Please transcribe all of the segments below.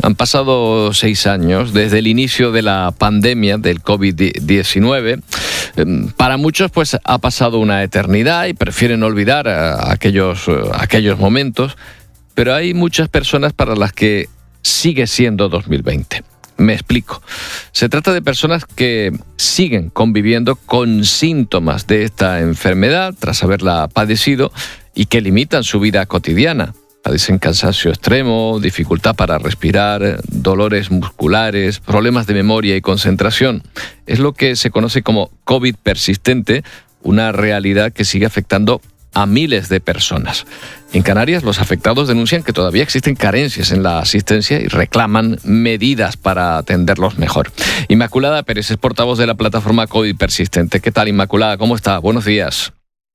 Han pasado 6 años desde el inicio de la pandemia del COVID-19. Para muchos, pues, ha pasado una eternidad y prefieren olvidar aquellos momentos, pero hay muchas personas para las que sigue siendo 2020. Me explico. Se trata de personas que siguen conviviendo con síntomas de esta enfermedad tras haberla padecido y que limitan su vida cotidiana. Padecen cansancio extremo, dificultad para respirar, dolores musculares, problemas de memoria y concentración. Es lo que se conoce como COVID persistente, una realidad que sigue afectando a miles de personas. En Canarias, los afectados denuncian que todavía existen carencias en la asistencia y reclaman medidas para atenderlos mejor. Inmaculada Pérez es portavoz de la plataforma COVID persistente. ¿Qué tal, Inmaculada? ¿Cómo está? Buenos días.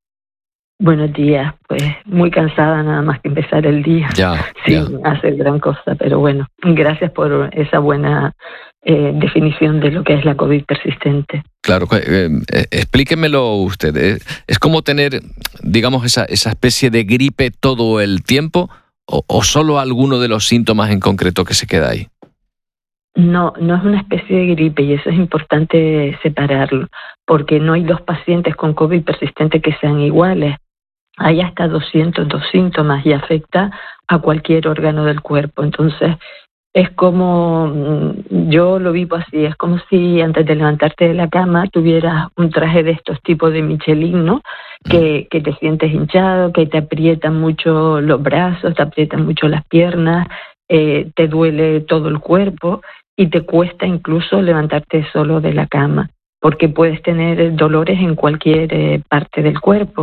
Buenos días, pues muy cansada nada más que empezar el día sin hacer gran cosa, pero bueno, gracias por esa buena definición de lo que es la COVID persistente. Claro, explíquemelo usted. ¿Es como tener, digamos, esa especie de gripe todo el tiempo o solo alguno de los síntomas en concreto que se queda ahí? No es una especie de gripe y eso es importante separarlo, porque no hay 2 pacientes con COVID persistente que sean iguales. Hay hasta 202 síntomas y afecta a cualquier órgano del cuerpo. Entonces, es como, yo lo vivo así, es como si antes de levantarte de la cama tuvieras un traje de estos tipos de Michelin, ¿no? Que te sientes hinchado, que te aprietan mucho los brazos, te aprietan mucho las piernas, te duele todo el cuerpo y te cuesta incluso levantarte solo de la cama, porque puedes tener dolores en cualquier parte del cuerpo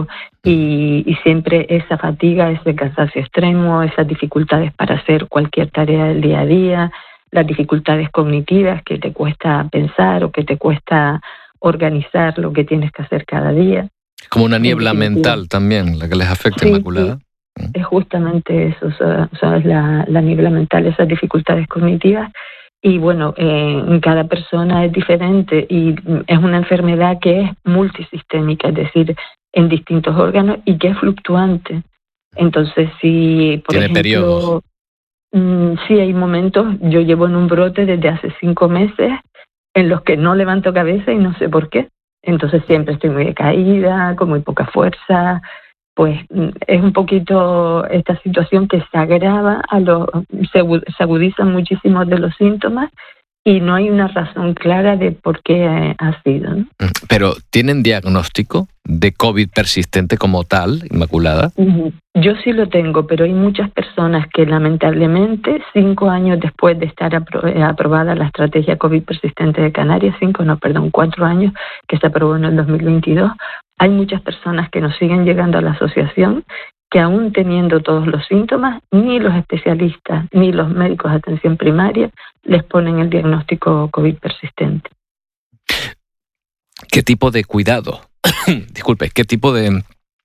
y siempre esa fatiga, ese cansancio extremo, esas dificultades para hacer cualquier tarea del día a día, las dificultades cognitivas que te cuesta pensar o que te cuesta organizar lo que tienes que hacer cada día. Como una niebla mental también, la que les afecta, sí, Inmaculada. Sí. Es justamente eso, es la niebla mental, esas dificultades cognitivas. Y bueno, en cada persona es diferente y es una enfermedad que es multisistémica, es decir, en distintos órganos y que es fluctuante. Entonces, si, por ejemplo, periodos. Sí hay momentos, yo llevo en un brote desde hace 5 meses en los que no levanto cabeza y no sé por qué. Entonces siempre estoy muy decaída, con muy poca fuerza. Pues es un poquito esta situación que se agrava, se agudizan muchísimos de los síntomas y no hay una razón clara de por qué ha sido, ¿no? Pero, ¿tienen diagnóstico de COVID persistente como tal, Inmaculada? Yo sí lo tengo, pero hay muchas personas que lamentablemente 5 años después de estar aprobada la estrategia COVID persistente de Canarias, 4 años que se aprobó en el 2022, hay muchas personas que nos siguen llegando a la asociación que aún teniendo todos los síntomas, ni los especialistas ni los médicos de atención primaria les ponen el diagnóstico COVID persistente. ¿Qué tipo de cuidado? Disculpe, ¿qué tipo de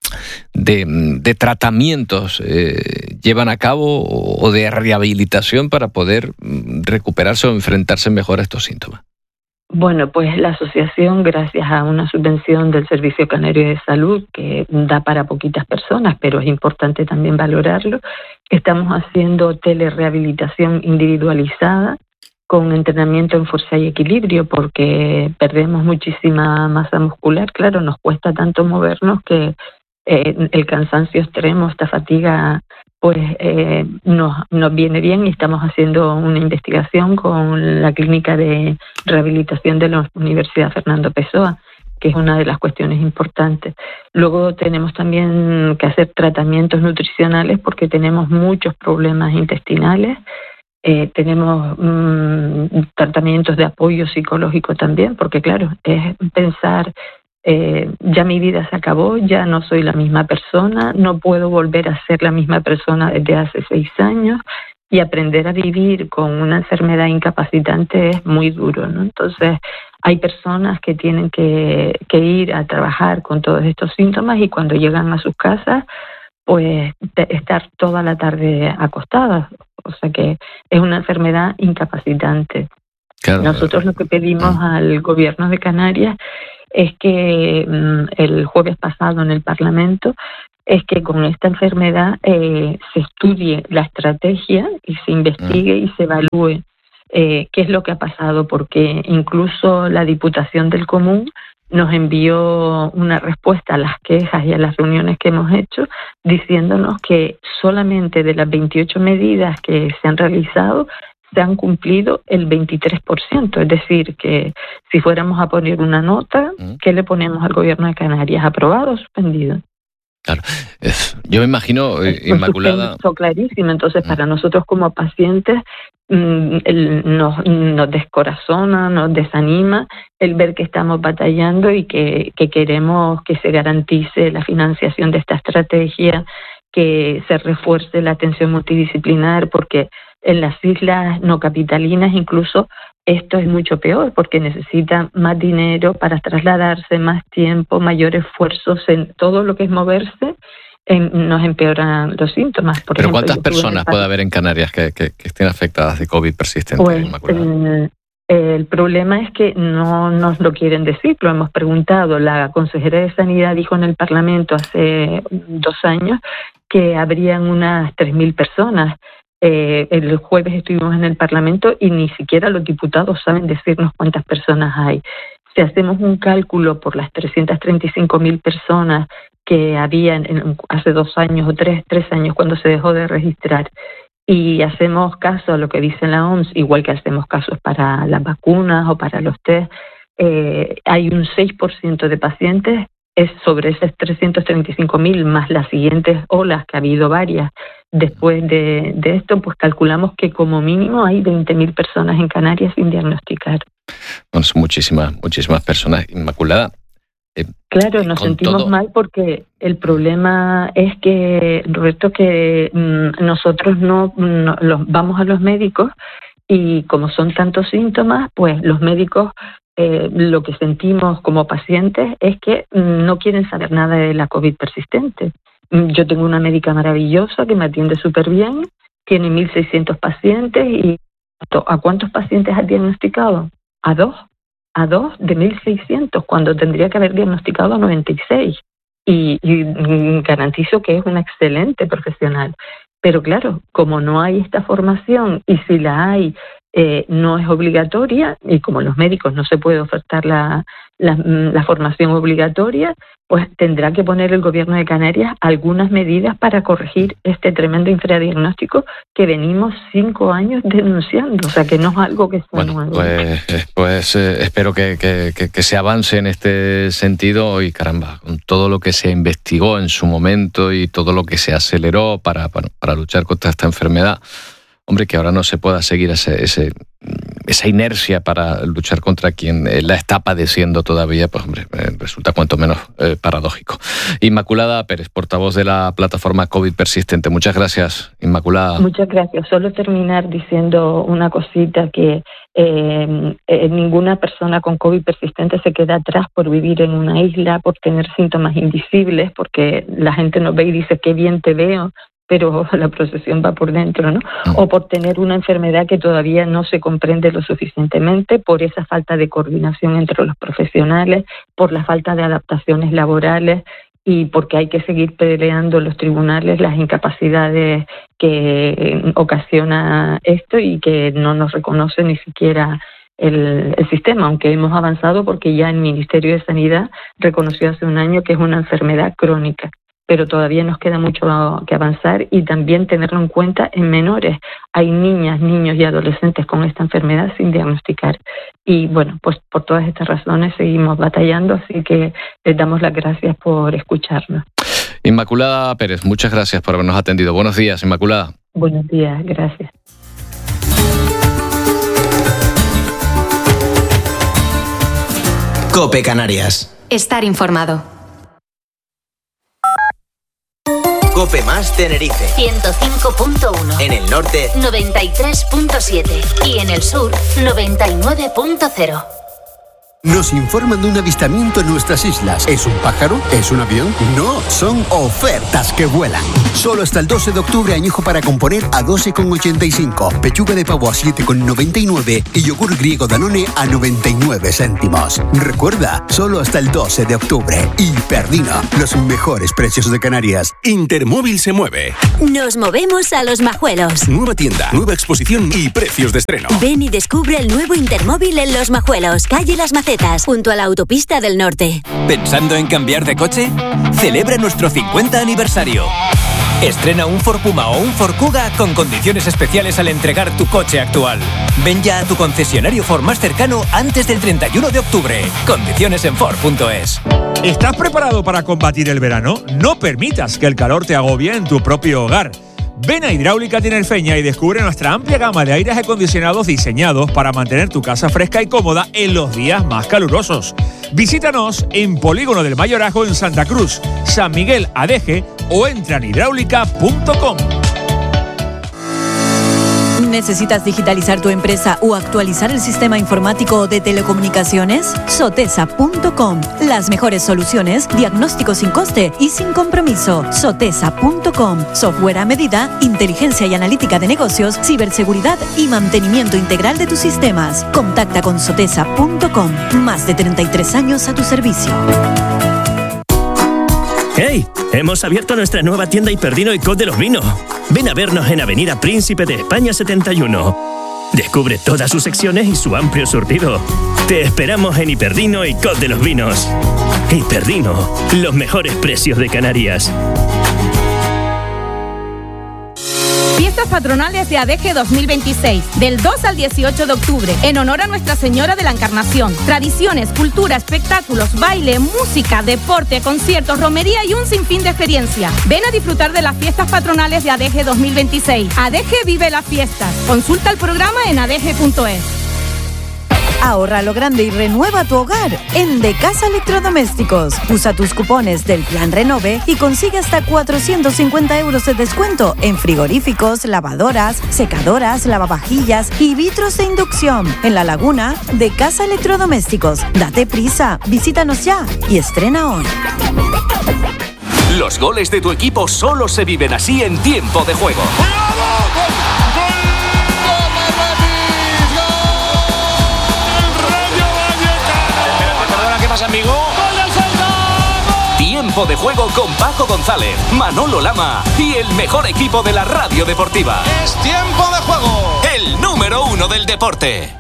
tratamientos llevan a cabo o de rehabilitación para poder recuperarse o enfrentarse mejor a estos síntomas? Bueno, pues la asociación, gracias a una subvención del Servicio Canario de Salud, que da para poquitas personas, pero es importante también valorarlo, estamos haciendo telerehabilitación individualizada con entrenamiento en fuerza y equilibrio, porque perdemos muchísima masa muscular. Claro, nos cuesta tanto movernos que el cansancio extremo, esta fatiga, pues nos viene bien y estamos haciendo una investigación con la Clínica de Rehabilitación de la Universidad Fernando Pessoa, que es una de las cuestiones importantes. Luego tenemos también que hacer tratamientos nutricionales porque tenemos muchos problemas intestinales. Tenemos tratamientos de apoyo psicológico también, porque claro, es pensar, ya mi vida se acabó, ya no soy la misma persona, no puedo volver a ser la misma persona desde hace 6 años, y aprender a vivir con una enfermedad incapacitante es muy duro, ¿no? Entonces, hay personas que tienen que ir a trabajar con todos estos síntomas y cuando llegan a sus casas, pues estar toda la tarde acostadas. O sea que es una enfermedad incapacitante. Claro. Nosotros lo que pedimos al gobierno de Canarias es que el jueves pasado en el Parlamento es que con esta enfermedad se estudie la estrategia y se investigue y se evalúe qué es lo que ha pasado, porque incluso la Diputación del Común nos envió una respuesta a las quejas y a las reuniones que hemos hecho, diciéndonos que solamente de las 28 medidas que se han realizado, se han cumplido el 23%. Es decir, que si fuéramos a poner una nota, ¿qué le ponemos al Gobierno de Canarias? ¿Aprobado o suspendido? Claro. Yo me imagino, Inmaculada... Eso clarísimo. Entonces, para nosotros como pacientes, nos descorazona, nos desanima el ver que estamos batallando y que queremos que se garantice la financiación de esta estrategia, que se refuerce la atención multidisciplinar, porque en las islas no capitalinas incluso esto es mucho peor, porque necesitan más dinero para trasladarse, más tiempo, mayor esfuerzo en todo lo que es moverse. Nos empeoran los síntomas. Pero ¿cuántas personas puede haber en Canarias que estén afectadas de COVID persistente? Pues, el problema es que no nos lo quieren decir, lo hemos preguntado. La consejera de Sanidad dijo en el Parlamento hace 2 años que habrían unas 3.000 personas. El jueves estuvimos en el Parlamento y ni siquiera los diputados saben decirnos cuántas personas hay. Si hacemos un cálculo por las 335.000 personas que había hace 2 años o 3 años cuando se dejó de registrar, y hacemos caso a lo que dice la OMS, igual que hacemos casos para las vacunas o para los test, hay un 6% de pacientes, es sobre esos 335.000 más las siguientes olas, que ha habido varias después de esto, pues calculamos que como mínimo hay 20.000 personas en Canarias sin diagnosticar. Bueno, son muchísimas personas. Inmaculada. Claro, nos sentimos mal porque el problema es que, Roberto, que nosotros no vamos a los médicos y como son tantos síntomas, pues los médicos lo que sentimos como pacientes es que no quieren saber nada de la COVID persistente. Yo tengo una médica maravillosa que me atiende súper bien, tiene 1.600 pacientes y ¿a cuántos pacientes ha diagnosticado? A dos de 1.600, cuando tendría que haber diagnosticado a 96. Y garantizo que es una excelente profesional. Pero claro, como no hay esta formación y si la hay, no es obligatoria, y como los médicos no se puede ofertar la formación obligatoria, pues tendrá que poner el Gobierno de Canarias algunas medidas para corregir este tremendo infradiagnóstico que venimos 5 años denunciando, o sea que no es algo que sea nuevo. Pues espero que se avance en este sentido y caramba, con todo lo que se investigó en su momento y todo lo que se aceleró para luchar contra esta enfermedad. Hombre, que ahora no se pueda seguir esa inercia para luchar contra quien la está padeciendo todavía, pues hombre, resulta cuanto menos paradójico. Inmaculada Pérez, portavoz de la plataforma COVID persistente. Muchas gracias, Inmaculada. Muchas gracias. Solo terminar diciendo una cosita, que ninguna persona con COVID persistente se queda atrás por vivir en una isla, por tener síntomas invisibles, porque la gente nos ve y dice, qué bien te veo, pero la procesión va por dentro, ¿no? O por tener una enfermedad que todavía no se comprende lo suficientemente, por esa falta de coordinación entre los profesionales, por la falta de adaptaciones laborales y porque hay que seguir peleando en los tribunales las incapacidades que ocasiona esto y que no nos reconoce ni siquiera el sistema, aunque hemos avanzado porque ya el Ministerio de Sanidad reconoció hace 1 año que es una enfermedad crónica. Pero todavía nos queda mucho que avanzar y también tenerlo en cuenta en menores. Hay niñas, niños y adolescentes con esta enfermedad sin diagnosticar. Y bueno, pues por todas estas razones seguimos batallando, así que les damos las gracias por escucharnos. Inmaculada Pérez, muchas gracias por habernos atendido. Buenos días, Inmaculada. Buenos días, gracias. COPE Canarias. Estar informado. COPE más Tenerife 105.1. En el norte 93.7 y en el sur 99.0. Nos informan de un avistamiento en nuestras islas. ¿Es un pájaro? ¿Es un avión? No, son ofertas que vuelan. Solo hasta el 12 de octubre añejo para componer a 12,85, pechuga de pavo a 7,99 y yogur griego Danone a 99 céntimos. Recuerda, solo hasta el 12 de octubre. Hiperdino, los mejores precios de Canarias. Intermóvil se mueve. Nos movemos a Los Majuelos. Nueva tienda, nueva exposición y precios de estreno. Ven y descubre el nuevo Intermóvil en Los Majuelos, calle Las Macetas, junto a la autopista del Norte. ¿Pensando en cambiar de coche? Celebra nuestro 50 aniversario. Estrena un Ford Puma o un Ford Kuga con condiciones especiales al entregar tu coche actual. Ven ya a tu concesionario Ford más cercano antes del 31 de octubre. Condiciones en Ford.es. ¿Estás preparado para combatir el verano? No permitas que el calor te agobie en tu propio hogar. Ven a Hidráulica Tinerfeña y descubre nuestra amplia gama de aires acondicionados diseñados para mantener tu casa fresca y cómoda en los días más calurosos. Visítanos en Polígono del Mayorazgo en Santa Cruz, San Miguel Adeje o entra en hidráulica.com. ¿Necesitas digitalizar tu empresa o actualizar el sistema informático de telecomunicaciones? Sotesa.com. Las mejores soluciones, diagnóstico sin coste y sin compromiso. Sotesa.com. Software a medida, inteligencia y analítica de negocios, ciberseguridad y mantenimiento integral de tus sistemas. Contacta con Sotesa.com. Más de 33 años a tu servicio. ¡Hey! Hemos abierto nuestra nueva tienda Hiperdino y Cod de los Vinos. Ven a vernos en Avenida Príncipe de España 71. Descubre todas sus secciones y su amplio surtido. Te esperamos en Hiperdino y Cod de los Vinos. Hiperdino, los mejores precios de Canarias. Fiestas patronales de ADG 2026, del 2 al 18 de octubre, en honor a Nuestra Señora de la Encarnación. Tradiciones, cultura, espectáculos, baile, música, deporte, conciertos, romería y un sinfín de experiencias. Ven a disfrutar de las fiestas patronales de ADG 2026. ADG vive las fiestas. Consulta el programa en adg.es. Ahorra a lo grande y renueva tu hogar en De Casa Electrodomésticos. Usa tus cupones del Plan Renove y consigue hasta 450 euros de descuento en frigoríficos, lavadoras, secadoras, lavavajillas y vitros de inducción. En La Laguna, De Casa Electrodomésticos. Date prisa, visítanos ya y estrena hoy. Los goles de tu equipo solo se viven así en tiempo de juego. Amigo. ¡Gol del Celta! Tiempo de juego con Paco González, Manolo Lama y el mejor equipo de la radio deportiva. ¡Es tiempo de juego! El número 1 del deporte.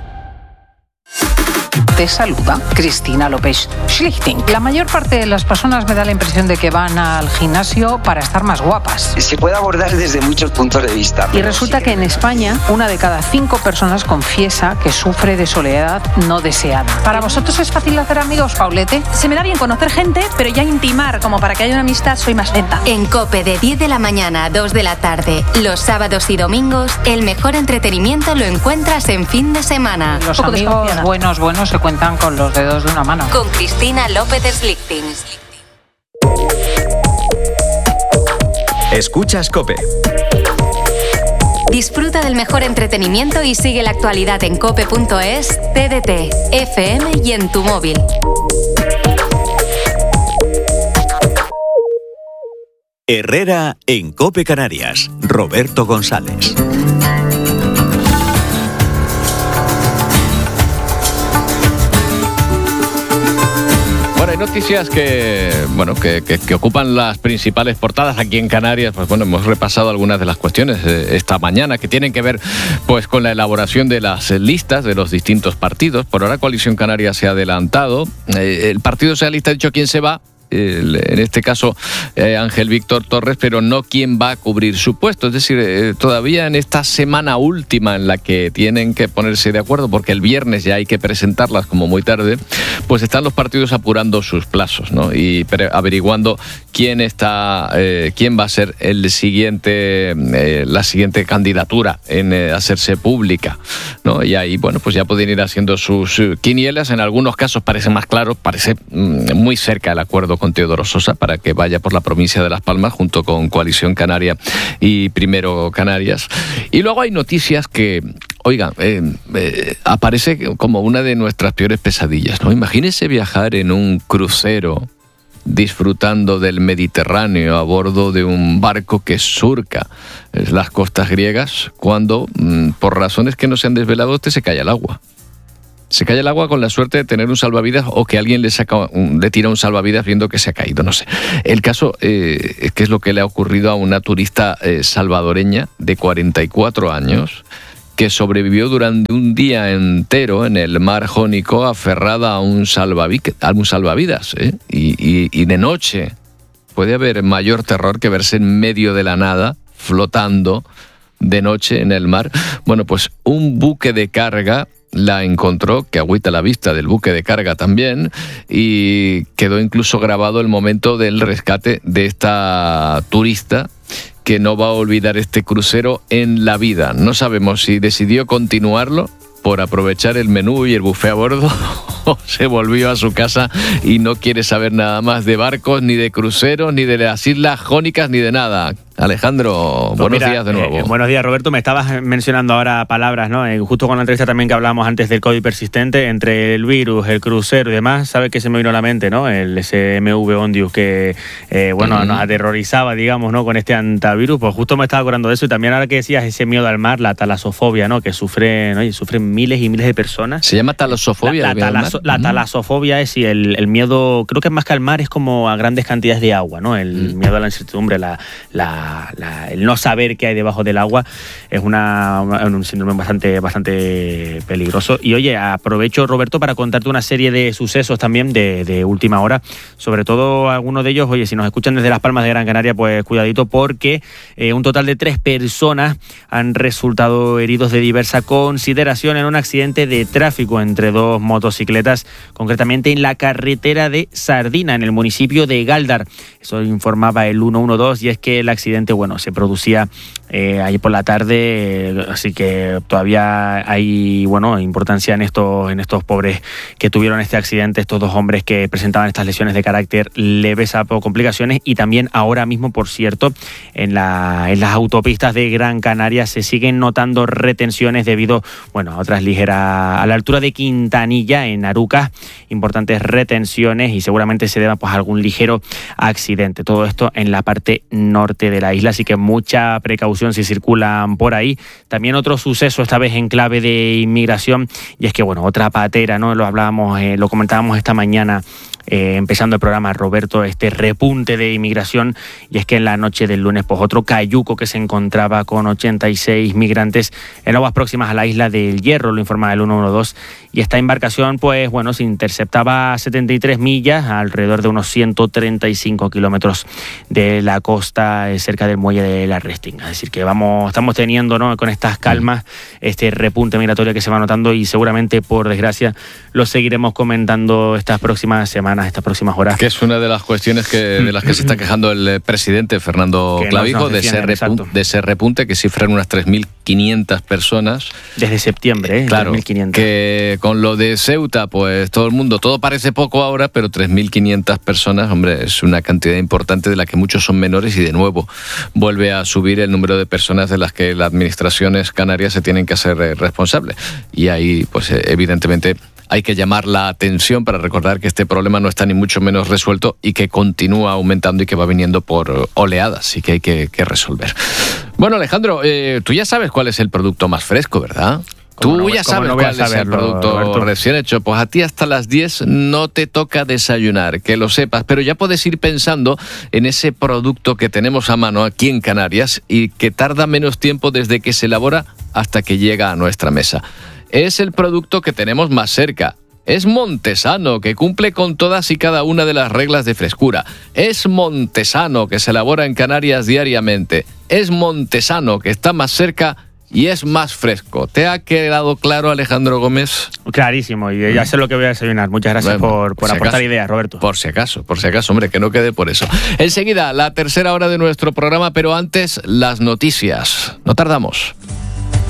Te saluda Cristina López Schlichting. La mayor parte de las personas me da la impresión de que van al gimnasio para estar más guapas. Se puede abordar desde muchos puntos de vista. Y resulta que en España, 1 de cada 5 personas confiesa que sufre de soledad no deseada. ¿Para vosotros es fácil hacer amigos, Paulete? Se me da bien conocer gente, pero ya intimar, como para que haya una amistad, soy más lenta. En COPE de 10 de la mañana a 2 de la tarde, los sábados y domingos, el mejor entretenimiento lo encuentras en fin de semana. Los amigos buenos se cuentan con los dedos de una mano. Con Cristina López Schlichting. Escuchas COPE. Disfruta del mejor entretenimiento y sigue la actualidad en cope.es, TDT, FM y en tu móvil. Herrera en COPE Canarias. Roberto González. Bueno, hay noticias que ocupan las principales portadas aquí en Canarias. Pues bueno, hemos repasado algunas de las cuestiones esta mañana que tienen que ver pues con la elaboración de las listas de los distintos partidos. Por ahora Coalición Canaria se ha adelantado. El Partido Socialista ha dicho quién se va. En este caso Ángel Víctor Torres, pero no quién va a cubrir su puesto. Es decir, todavía en esta semana última en la que tienen que ponerse de acuerdo, porque el viernes ya hay que presentarlas como muy tarde, pues están los partidos apurando sus plazos, ¿no? Y averiguando quién va a ser la siguiente candidatura en hacerse pública, ¿no? Y ahí, bueno, pues ya pueden ir haciendo sus quinielas. En algunos casos parece más claro, parece muy cerca el acuerdo con Teodoro Sosa para que vaya por la provincia de Las Palmas junto con Coalición Canaria y Primero Canarias. Y luego hay noticias que Oiga, aparece como una de nuestras peores pesadillas, ¿no? Imagínese viajar en un crucero disfrutando del Mediterráneo a bordo de un barco que surca las costas griegas cuando, por razones que no se han desvelado, se cae al agua. Se cae al agua con la suerte de tener un salvavidas o que alguien le tira un salvavidas viendo que se ha caído, no sé. El caso es que es lo que le ha ocurrido a una turista salvadoreña de 44 años que sobrevivió durante un día entero en el mar Jónico aferrada a un salvavidas. Y de noche puede haber mayor terror que verse en medio de la nada, flotando de noche en el mar. Bueno, pues un buque de carga la encontró, que agüita la vista del buque de carga también, y quedó incluso grabado el momento del rescate de esta turista, que no va a olvidar este crucero en la vida. No sabemos si decidió continuarlo por aprovechar el menú y el buffet a bordo, o se volvió a su casa y no quiere saber nada más de barcos, ni de cruceros, ni de las Islas Jónicas, ni de nada. Alejandro, buenos días de nuevo. Buenos días, Roberto. Me estabas mencionando ahora palabras, ¿no? Justo con la entrevista también que hablábamos antes del COVID persistente, entre el virus, el crucero y demás, ¿sabes qué se me vino a la mente, no? Ese MV Ondius que, nos aterrorizaba, digamos, ¿no? Con este antivirus. Pues justo me estaba acordando de eso. Y también ahora que decías ese miedo al mar, la talasofobia, ¿no? Que sufren miles y miles de personas. ¿Se llama talasofobia? La talasofobia es el miedo, creo que más que al mar, es como a grandes cantidades de agua, ¿no? El miedo a la incertidumbre, el no saber qué hay debajo del agua es un síndrome bastante peligroso. Y oye, aprovecho, Roberto, para contarte una serie de sucesos también de última hora, sobre todo algunos de ellos. Oye, si nos escuchan desde Las Palmas de Gran Canaria, pues cuidadito, porque un total de 3 personas han resultado heridos de diversa consideración en un accidente de tráfico entre 2 motocicletas, concretamente en la carretera de Sardina, en el municipio de Gáldar. Eso informaba el 112, y es que el accidente, se producía ayer por la tarde, así que todavía hay, importancia en estos pobres que tuvieron este accidente, estos 2 hombres que presentaban estas lesiones de carácter leves a complicaciones. Y también ahora mismo, por cierto, en las autopistas de Gran Canaria se siguen notando retenciones debido, a otras ligeras, a la altura de Quintanilla, en Arucas, importantes retenciones, y seguramente se deba a algún ligero accidente. Todo esto en la parte norte de la isla, así que mucha precaución si circulan por ahí. También otro suceso, esta vez en clave de inmigración, y es que otra patera, ¿no? Lo comentábamos esta mañana empezando el programa, Roberto, este repunte de inmigración, y es que en la noche del lunes, otro cayuco que se encontraba con 86 migrantes en aguas próximas a la isla del Hierro, lo informaba el 112, y esta embarcación, se interceptaba a 73 millas, alrededor de unos 135 kilómetros de la costa, cerca del muelle de la Restinga. Es decir, que estamos teniendo, ¿no?, con estas calmas, este repunte migratorio que se va notando, y seguramente, por desgracia, lo seguiremos comentando estas próximas semanas, estas próximas horas. Que es una de las cuestiones de las que se está quejando el presidente Fernando Clavijo, de ese repunte que cifran unas 3.500 personas. Desde septiembre, claro, 3.500. Que con lo de Ceuta, pues todo parece poco ahora, pero 3.500 personas, hombre, es una cantidad importante de la que muchos son menores, y de nuevo vuelve a subir el número de personas de las que las administraciones canarias se tienen que hacer responsables. Y ahí, pues evidentemente, hay que llamar la atención para recordar que este problema no está ni mucho menos resuelto y que continúa aumentando y que va viniendo por oleadas y que hay que resolver. Bueno, Alejandro, tú ya sabes cuál es el producto más fresco, ¿verdad? Tú ya sabes cuál es el producto, Roberto, recién hecho. Pues a ti hasta las 10 no te toca desayunar, que lo sepas, pero ya puedes ir pensando en ese producto que tenemos a mano aquí en Canarias y que tarda menos tiempo desde que se elabora hasta que llega a nuestra mesa. Es el producto que tenemos más cerca. Es Montesano, que cumple con todas y cada una de las reglas de frescura. Es Montesano, que se elabora en Canarias diariamente. Es Montesano, que está más cerca y es más fresco. ¿Te ha quedado claro, Alejandro Gómez? Clarísimo, y ya sé lo que voy a desayunar. Muchas gracias por aportar ideas, Roberto. Por si acaso, hombre, que no quede por eso. Enseguida, la tercera hora de nuestro programa, pero antes, las noticias. No tardamos.